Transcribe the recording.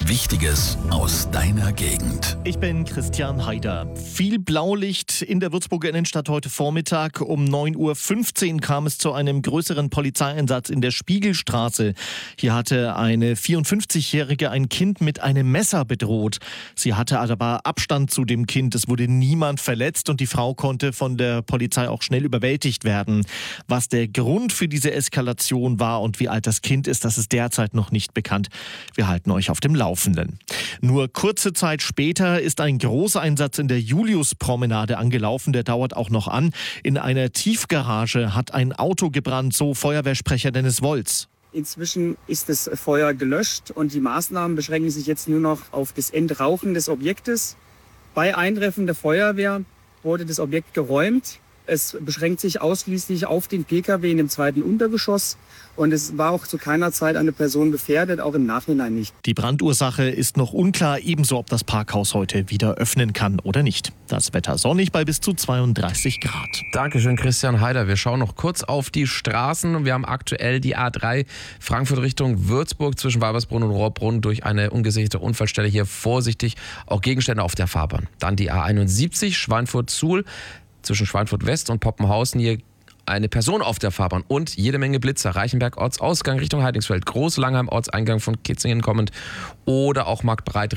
Wichtiges aus deiner Gegend. Ich bin Christian Haider. Viel Blaulicht in der Würzburger Innenstadt heute Vormittag. Um 9.15 Uhr kam es zu einem größeren Polizeieinsatz in der Spiegelstraße. Hier hatte eine 54-Jährige ein Kind mit einem Messer bedroht. Sie hatte aber Abstand zu dem Kind. Es wurde niemand verletzt und die Frau konnte von der Polizei auch schnell überwältigt werden. Was der Grund für diese Eskalation war und wie alt das Kind ist, das ist derzeit noch nicht bekannt. Wir halten euch auf dem Laufenden. Nur kurze Zeit später ist ein Großeinsatz in der Juliuspromenade angelaufen. Der dauert auch noch an. In einer Tiefgarage hat ein Auto gebrannt, so Feuerwehrsprecher Dennis Wolz. Inzwischen ist das Feuer gelöscht und die Maßnahmen beschränken sich jetzt nur noch auf das Entrauchen des Objektes. Bei Eintreffen der Feuerwehr wurde das Objekt geräumt. Es beschränkt sich ausschließlich auf den Pkw in dem zweiten Untergeschoss und es war auch zu keiner Zeit eine Person gefährdet, auch im Nachhinein nicht. Die Brandursache ist noch unklar, ebenso ob das Parkhaus heute wieder öffnen kann oder nicht. Das Wetter sonnig bei bis zu 32 Grad. Dankeschön, Christian Haider. Wir schauen noch kurz auf die Straßen. Wir haben aktuell die A3 Frankfurt Richtung Würzburg zwischen Walbersbrunn und Rohrbrunn durch eine ungesicherte Unfallstelle. Hier vorsichtig, auch Gegenstände auf der Fahrbahn. Dann die A71 Schweinfurt-Suhl. Zwischen Schweinfurt West und Poppenhausen hier eine Person auf der Fahrbahn und jede Menge Blitzer. Reichenberg Ortsausgang Richtung Heidingsfeld, Groß-Langheim Ortseingang von Kitzingen kommend oder auch Marktbreit